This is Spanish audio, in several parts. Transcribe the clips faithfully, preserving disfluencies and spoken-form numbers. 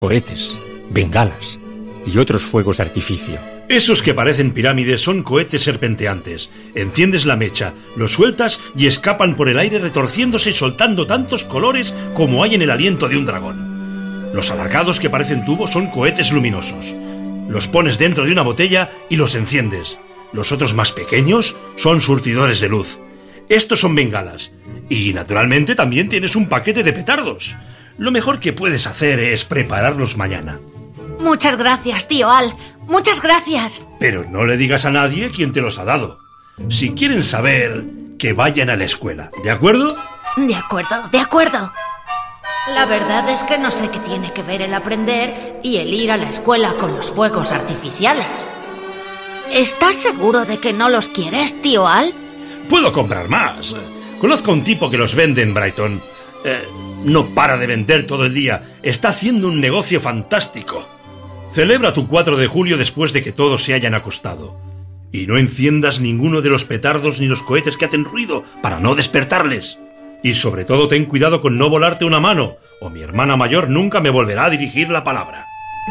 cohetes, bengalas y otros fuegos de artificio. Esos que parecen pirámides son cohetes serpenteantes. Enciendes la mecha, los sueltas y escapan por el aire retorciéndose y soltando tantos colores como hay en el aliento de un dragón. Los alargados que parecen tubos son cohetes luminosos. Los pones dentro de una botella y los enciendes. Los otros más pequeños son surtidores de luz. Estos son bengalas. Y naturalmente también tienes un paquete de petardos. Lo mejor que puedes hacer es prepararlos mañana. Muchas gracias, tío Al. Muchas gracias. Pero no le digas a nadie quién te los ha dado. Si quieren saber, que vayan a la escuela, ¿de acuerdo? De acuerdo, de acuerdo. La verdad es que no sé qué tiene que ver el aprender y el ir a la escuela con los fuegos artificiales. ¿Estás seguro de que no los quieres, tío Al? Puedo comprar más. Conozco a un tipo que los vende en Brighton. Eh, no para de vender todo el día. Está haciendo un negocio fantástico. Celebra tu cuatro de julio después de que todos se hayan acostado. Y no enciendas ninguno de los petardos ni los cohetes que hacen ruido para no despertarles. Y sobre todo ten cuidado con no volarte una mano, o mi hermana mayor nunca me volverá a dirigir la palabra.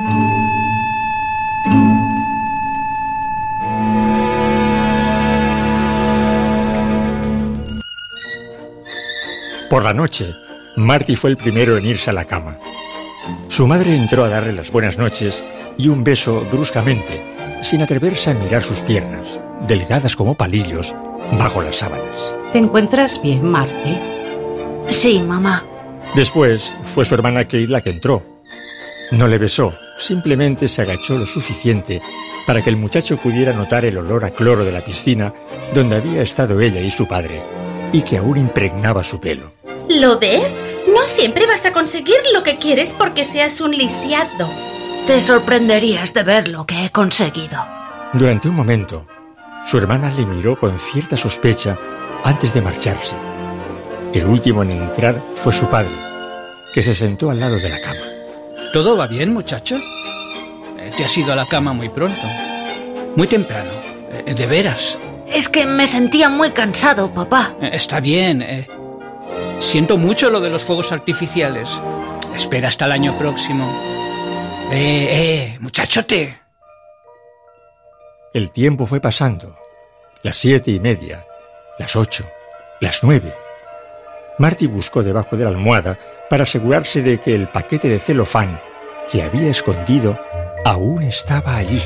Por la noche, Marty fue el primero en irse a la cama. Su madre entró a darle las buenas noches y un beso bruscamente, sin atreverse a mirar sus piernas, delgadas como palillos, bajo las sábanas. ¿Te encuentras bien, Marty? Sí, mamá. Después fue su hermana Kate la que entró. No le besó, simplemente se agachó lo suficiente para que el muchacho pudiera notar el olor a cloro de la piscina donde había estado ella y su padre, y que aún impregnaba su pelo. ¿Lo ves? No siempre vas a conseguir lo que quieres porque seas un lisiado. Te sorprenderías de ver lo que he conseguido. Durante un momento, su hermana le miró con cierta sospecha antes de marcharse. El último en entrar fue su padre, que se sentó al lado de la cama. ¿Todo va bien, muchacho? Eh, te has ido a la cama muy pronto. Muy temprano. Eh, ¿De veras? Es que me sentía muy cansado, papá. Eh, está bien. Eh, siento mucho lo de los fuegos artificiales. Espera hasta el año próximo. Eh, eh, muchachote. El tiempo fue pasando. Las siete y media, las ocho, las nueve. Marty buscó debajo de la almohada para asegurarse de que el paquete de celofán que había escondido aún estaba allí.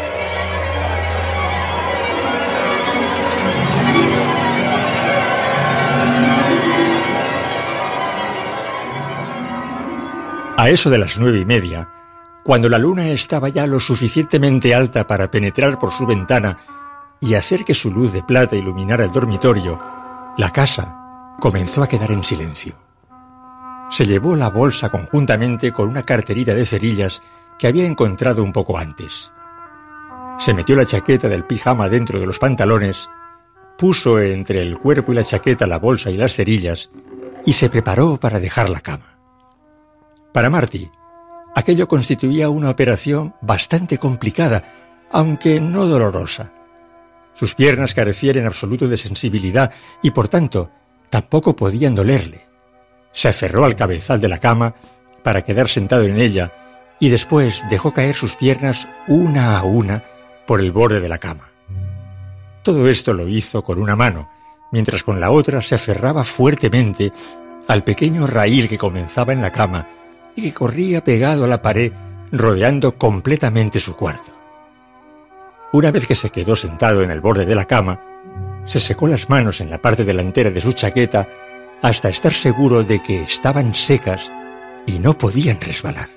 A eso de las nueve y media, cuando la luna estaba ya lo suficientemente alta para penetrar por su ventana y hacer que su luz de plata iluminara el dormitorio, la casa comenzó a quedar en silencio. Se llevó la bolsa conjuntamente con una carterita de cerillas que había encontrado un poco antes. Se metió la chaqueta del pijama dentro de los pantalones, puso entre el cuerpo y la chaqueta la bolsa y las cerillas y se preparó para dejar la cama. Para Marty, aquello constituía una operación bastante complicada, aunque no dolorosa. Sus piernas carecían en absoluto de sensibilidad y, por tanto, tampoco podían dolerle. Se aferró al cabezal de la cama para quedar sentado en ella y después dejó caer sus piernas una a una por el borde de la cama. Todo esto lo hizo con una mano, mientras con la otra se aferraba fuertemente al pequeño raíl que comenzaba en la cama y que corría pegado a la pared, rodeando completamente su cuarto. Una vez que se quedó sentado en el borde de la cama, se secó las manos en la parte delantera de su chaqueta hasta estar seguro de que estaban secas y no podían resbalar.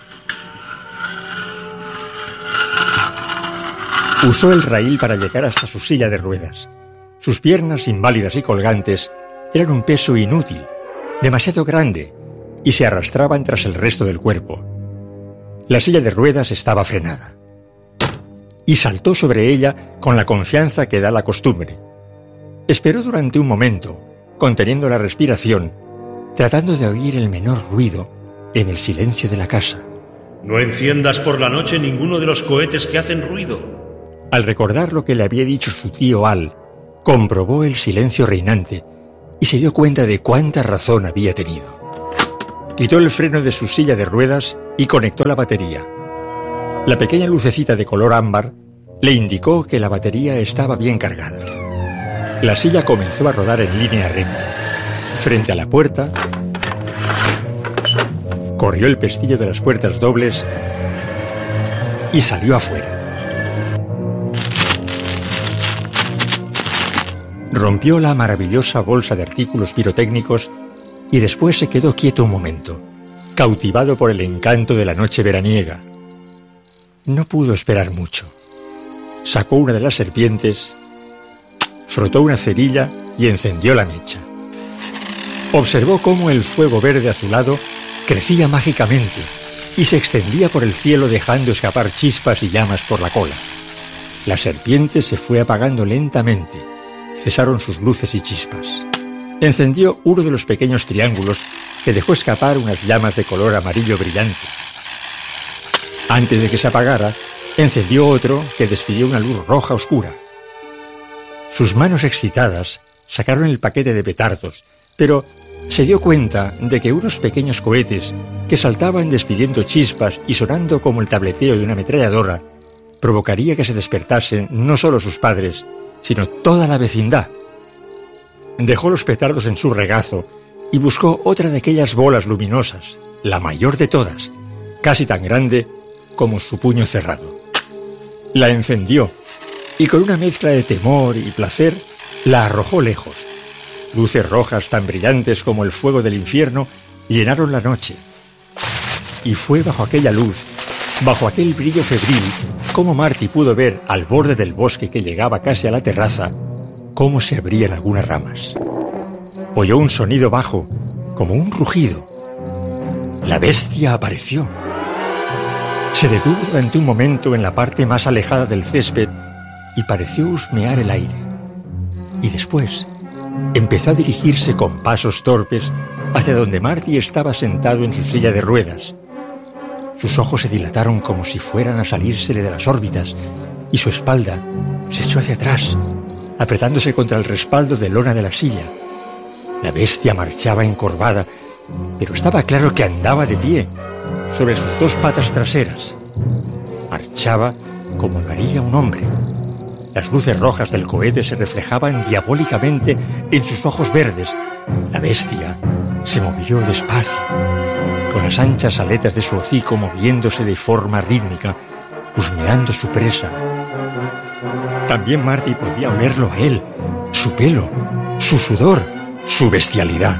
Usó el raíl para llegar hasta su silla de ruedas. Sus piernas inválidas y colgantes eran un peso inútil, demasiado grande, y se arrastraban tras el resto del cuerpo. La silla de ruedas estaba frenada. Y saltó sobre ella con la confianza que da la costumbre. Esperó durante un momento, conteniendo la respiración, tratando de oír el menor ruido en el silencio de la casa. No enciendas por la noche ninguno de los cohetes que hacen ruido. Al recordar lo que le había dicho su tío Al, comprobó el silencio reinante y se dio cuenta de cuánta razón había tenido. Quitó el freno de su silla de ruedas y conectó la batería. La pequeña lucecita de color ámbar le indicó que la batería estaba bien cargada. La silla comenzó a rodar en línea recta. Frente a la puerta, corrió el pestillo de las puertas dobles y salió afuera. Rompió la maravillosa bolsa de artículos pirotécnicos y después se quedó quieto un momento, cautivado por el encanto de la noche veraniega. No pudo esperar mucho. Sacó una de las serpientes, frotó una cerilla y encendió la mecha. Observó cómo el fuego verde azulado crecía mágicamente y se extendía por el cielo dejando escapar chispas y llamas por la cola. La serpiente se fue apagando lentamente. Cesaron sus luces y chispas. Encendió uno de los pequeños triángulos que dejó escapar unas llamas de color amarillo brillante. Antes de que se apagara, encendió otro que despidió una luz roja oscura. Sus manos excitadas sacaron el paquete de petardos, pero se dio cuenta de que unos pequeños cohetes que saltaban despidiendo chispas y sonando como el tableteo de una ametralladora provocaría que se despertasen no solo sus padres, sino toda la vecindad. Dejó los petardos en su regazo y buscó otra de aquellas bolas luminosas, la mayor de todas, casi tan grande como su puño cerrado. La encendió y con una mezcla de temor y placer la arrojó lejos. Luces rojas tan brillantes como el fuego del infierno llenaron la noche. Y fue bajo aquella luz, bajo aquel brillo febril, como Marty pudo ver al borde del bosque que llegaba casi a la terraza, cómo se abrían algunas ramas. Oyó un sonido bajo, como un rugido. La bestia apareció. Se detuvo durante un momento en la parte más alejada del césped y pareció husmear el aire. Y después empezó a dirigirse con pasos torpes hacia donde Marty estaba sentado en su silla de ruedas. Sus ojos se dilataron como si fueran a salírsele de las órbitas y su espalda se echó hacia atrás, apretándose contra el respaldo de lona de la silla. La bestia marchaba encorvada, pero estaba claro que andaba de pie, sobre sus dos patas traseras. Marchaba como lo haría un hombre. Las luces rojas del cohete se reflejaban diabólicamente en sus ojos verdes. La bestia se movió despacio, con las anchas aletas de su hocico moviéndose de forma rítmica, husmeando su presa. También Marty podía olerlo a él, su pelo, su sudor, su bestialidad.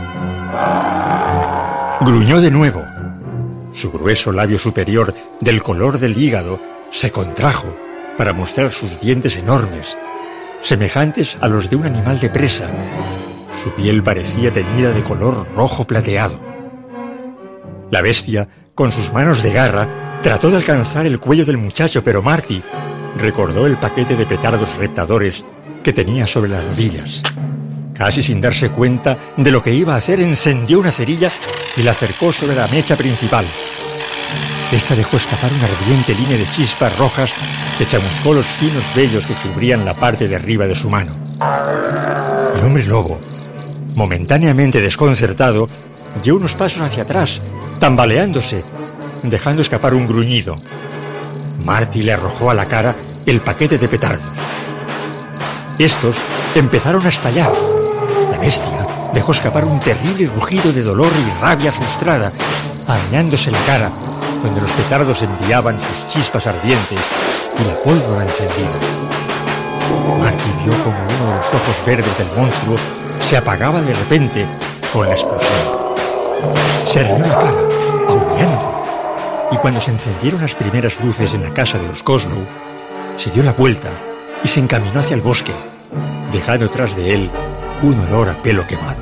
Gruñó de nuevo. Su grueso labio superior, del color del hígado, se contrajo para mostrar sus dientes enormes, semejantes a los de un animal de presa. Su piel parecía teñida de color rojo plateado. La bestia, con sus manos de garra, trató de alcanzar el cuello del muchacho, pero Marty recordó el paquete de petardos reptadores que tenía sobre las rodillas. Casi sin darse cuenta de lo que iba a hacer, encendió una cerilla y la acercó sobre la mecha principal. Esta dejó escapar una ardiente línea de chispas rojas que chamuscó los finos vellos que cubrían la parte de arriba de su mano. El hombre lobo, momentáneamente desconcertado, dio unos pasos hacia atrás, tambaleándose, dejando escapar un gruñido. Marty le arrojó a la cara el paquete de petardos. Estos empezaron a estallar. La bestia dejó escapar un terrible rugido de dolor y rabia frustrada, arañándose la cara, donde los petardos enviaban sus chispas ardientes y la pólvora encendida. Marty vio como uno de los ojos verdes del monstruo se apagaba de repente con la explosión. Se arregló la cara, aullando, y cuando se encendieron las primeras luces en la casa de los Coslow, se dio la vuelta y se encaminó hacia el bosque, dejando tras de él un olor a pelo quemado.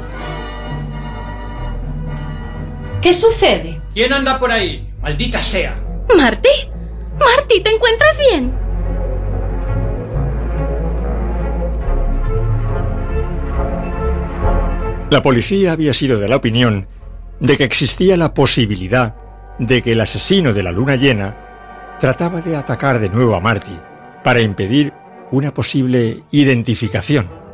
¿Qué sucede? ¿Quién anda por ahí? ¡Maldita sea! ¿Marty? ¡Marty, ¿te encuentras bien? La policía había sido de la opinión de que existía la posibilidad de que el asesino de la luna llena trataba de atacar de nuevo a Marty para impedir una posible identificación.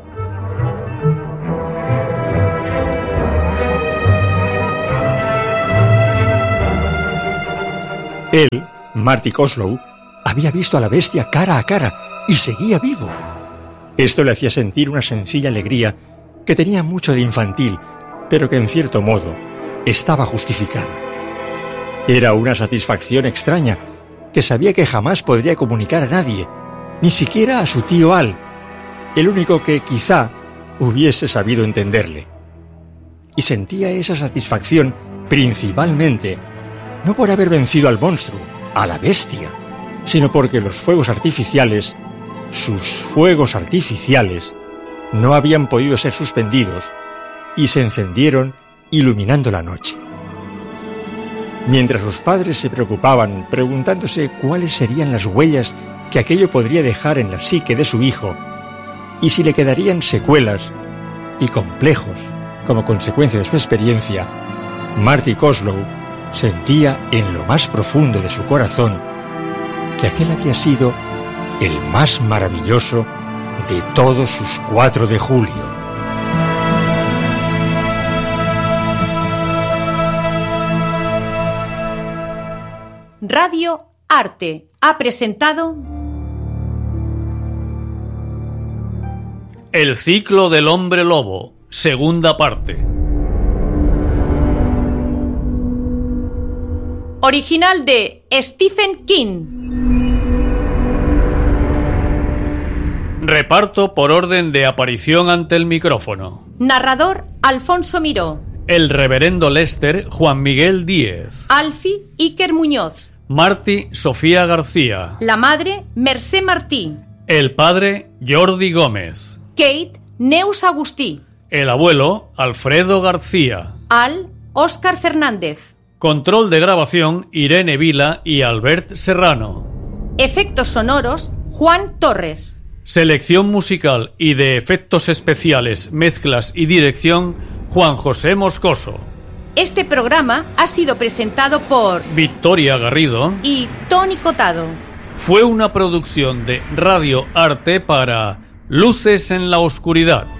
Él, Marty Kozlow, había visto a la bestia cara a cara y seguía vivo. Esto le hacía sentir una sencilla alegría que tenía mucho de infantil, pero que en cierto modo estaba justificada. Era una satisfacción extraña que sabía que jamás podría comunicar a nadie, ni siquiera a su tío Al, el único que quizá hubiese sabido entenderle. Y sentía esa satisfacción principalmente no por haber vencido al monstruo, a la bestia, sino porque los fuegos artificiales, sus fuegos artificiales, no habían podido ser suspendidos y se encendieron iluminando la noche. Mientras sus padres se preocupaban preguntándose cuáles serían las huellas que aquello podría dejar en la psique de su hijo y si le quedarían secuelas y complejos como consecuencia de su experiencia, Marty Kozlow sentía en lo más profundo de su corazón que aquel había sido el más maravilloso de todos sus cuatro de julio. Radio Arte ha presentado El ciclo del hombre lobo, segunda parte. Original de Stephen King. Reparto por orden de aparición ante el micrófono. Narrador Alfonso Miró. El reverendo Lester Juan Miguel Díez. Alfie Iker Muñoz. Marty Sofía García. La madre Mercé Martí. El padre Jordi Gómez. Kate Neus Agustí. El abuelo Alfredo García. Al Óscar Fernández. Control de grabación Irene Vila y Albert Serrano. Efectos sonoros Juan Torres. Selección musical y de efectos especiales, mezclas y dirección Juan José Moscoso. Este programa ha sido presentado por Victoria Garrido y Tony Cotado. Fue una producción de Radio Arte para Luces en la Oscuridad.